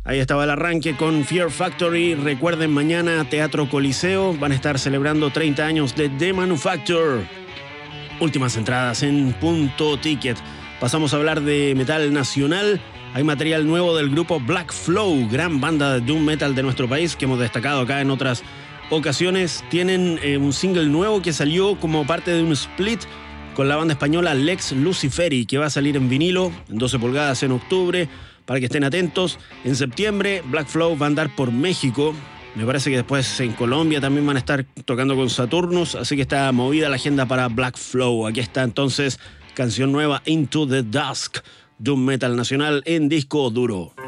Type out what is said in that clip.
Ahí estaba el arranque con Fear Factory. Recuerden, mañana Teatro Coliseo. Van a estar celebrando 30 años de The Manufacture. Últimas entradas en Punto Ticket. Pasamos a hablar de metal nacional. Hay material nuevo del grupo Black Flow, gran banda de doom metal de nuestro país que hemos destacado acá en otras ocasiones. Tienen un single nuevo que salió como parte de un split con la banda española Lex Luciferi, que va a salir en vinilo en 12 pulgadas en octubre, para que estén atentos. En septiembre Black Flow va a andar por México. Me parece que después en Colombia también van a estar tocando con Saturnus, así que está movida la agenda para Black Flow. Aquí está entonces canción nueva, Into the Dusk, doom metal nacional en disco duro.